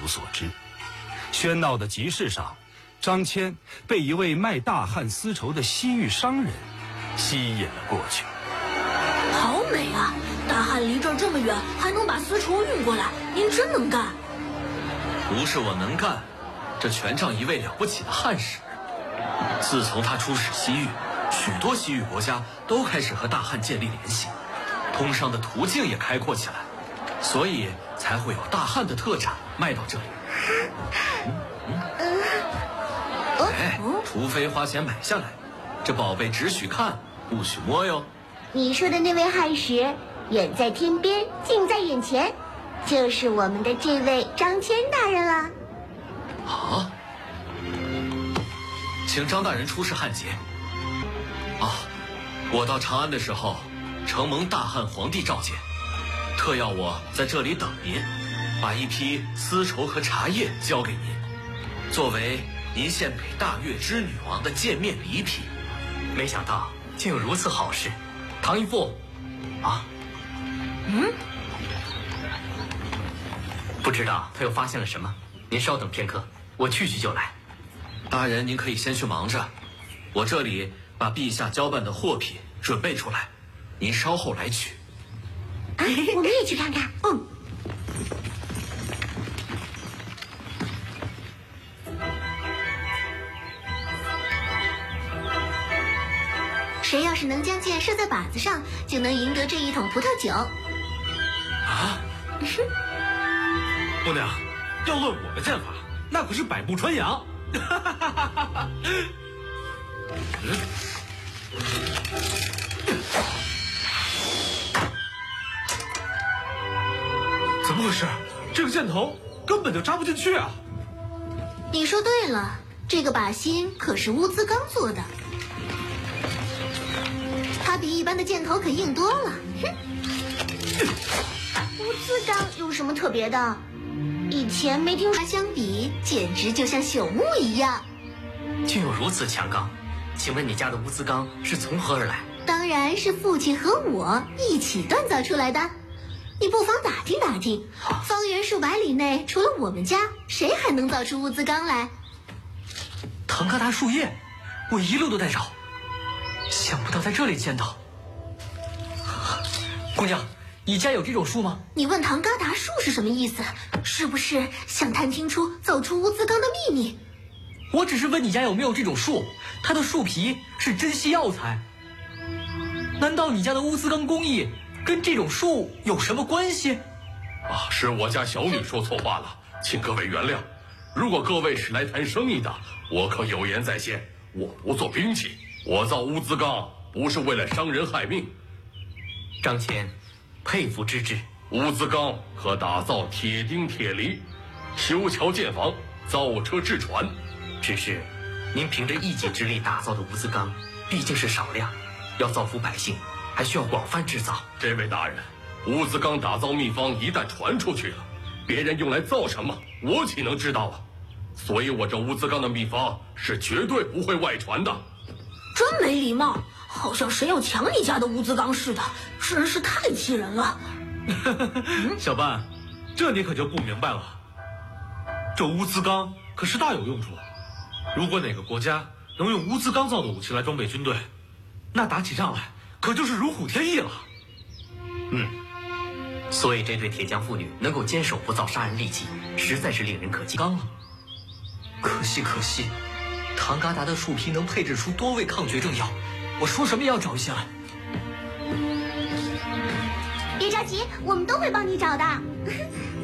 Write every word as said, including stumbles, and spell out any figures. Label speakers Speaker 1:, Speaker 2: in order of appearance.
Speaker 1: 所知。喧闹的集市上，张骞被一位卖大汉丝绸的西域商人吸引了过去。
Speaker 2: 好美啊！大汉离这儿这么远，还能把丝绸运过来，您真能干。
Speaker 3: 不是我能干，这全仗一位了不起的汉使。自从他出使西域，许多西域国家都开始和大汉建立联系，通商的途径也开阔起来，所以才会有大汉的特产卖到这里。嗯嗯哎，除非花钱买下来，这宝贝只许看，不许摸哟。
Speaker 4: 你说的那位汉使，远在天边，近在眼前，就是我们的这位张骞大人了。
Speaker 3: 啊，请张大人出示汉节。啊，我到长安的时候，承蒙大汉皇帝召见，特要我在这里等您，把一批丝绸和茶叶交给您，作为您献给大月之女王的见面礼品。
Speaker 5: 没想到竟有如此好事，唐一父，啊，
Speaker 2: 嗯，
Speaker 5: 不知道他又发现了什么。您稍等片刻，我去去就来。
Speaker 3: 大人，您可以先去忙着，我这里把陛下交办的货品准备出来，您稍后来取。
Speaker 4: 啊，我们也去看看。嗯。谁要是能将箭射在靶子上，就能赢得这一桶葡萄酒。
Speaker 6: 啊！姑娘，要论我的剑法，那可是百步穿杨。嗯，怎么回事？这个箭头根本就扎不进去啊！
Speaker 4: 你说对了，这个靶心可是乌兹刚做的，它比一般的箭头可硬多了。哼，乌兹刚有什么特别的？以前没听说，它相比简直就像朽木一样。
Speaker 5: 竟有如此强刚，请问你家的乌兹刚是从何而来？
Speaker 4: 当然是父亲和我一起锻造出来的。你不妨打听打听，方圆数百里内除了我们家，谁还能造出乌兹刚来？
Speaker 5: 唐嘎达树叶，我一路都在找，想不到在这里见到。姑娘，你家有这种树吗？
Speaker 4: 你问唐嘎达树是什么意思？是不是想探听出造出乌兹刚的秘密？
Speaker 5: 我只是问你家有没有这种树，它的树皮是珍稀药材。难道你家的乌兹刚工艺跟这种树有什么关系？
Speaker 7: 啊，是我家小女说错话了，请各位原谅。如果各位是来谈生意的，我可有言在先，我不做兵器，我造乌兹刚不是为了伤人害命。
Speaker 5: 张骞，佩服之至。
Speaker 7: 乌兹刚可打造铁钉铁犁，修桥建房，造车制船。
Speaker 5: 只是，您凭着一己之力打造的乌兹刚，毕竟是少量，要造福百姓，还需要广泛制造。
Speaker 7: 这位大人，乌兹刚打造秘方一旦传出去了，别人用来造什么，我岂能知道啊？所以我这乌兹刚的秘方是绝对不会外传的。
Speaker 2: 真没礼貌，好像谁要抢你家的乌兹刚似的，真是太气人了。
Speaker 6: 小半，这你可就不明白了。这乌兹刚可是大有用处，如果哪个国家能用乌兹刚造的武器来装备军队，那打起仗来可就是如虎添翼了。
Speaker 5: 嗯，所以这对铁匠妇女能够坚守不造杀人利器，实在是令人可敬。刚了，可惜可惜，唐嘎达的树皮能配制出多味抗绝症药，我说什么也要找一些来。
Speaker 4: 别着急，我们都会帮你找的。